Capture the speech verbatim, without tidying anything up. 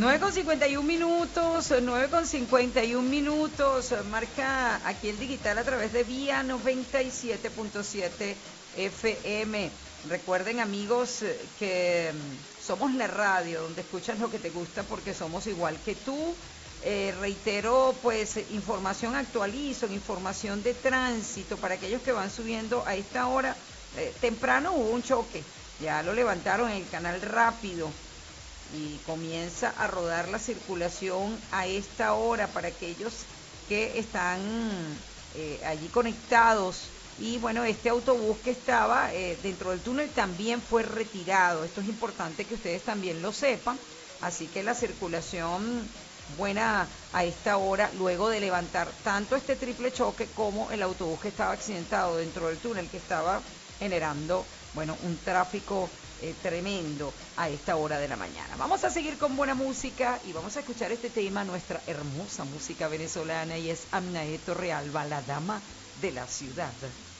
nueve con cincuenta y un minutos, nueve con cincuenta y un minutos, marca aquí el digital a través de Vía noventa y siete punto siete F M. Recuerden, amigos, que somos la radio donde escuchas lo que te gusta porque somos igual que tú. Eh, reitero, pues, información actualizo, información de tránsito para aquellos que van subiendo a esta hora. Eh, temprano hubo un choque, ya lo levantaron en el canal rápido y comienza a rodar la circulación a esta hora para aquellos que están eh, allí conectados. Y bueno, este autobús que estaba eh, dentro del túnel también fue retirado. Esto es importante que ustedes también lo sepan. Así que la circulación buena a esta hora, luego de levantar tanto este triple choque como el autobús que estaba accidentado dentro del túnel, que estaba generando, bueno, un tráfico eh, tremendo a esta hora de la mañana. Vamos a seguir con buena música y vamos a escuchar este tema, nuestra hermosa música venezolana, y es Amnaé Torrealba, la dama de la ciudad.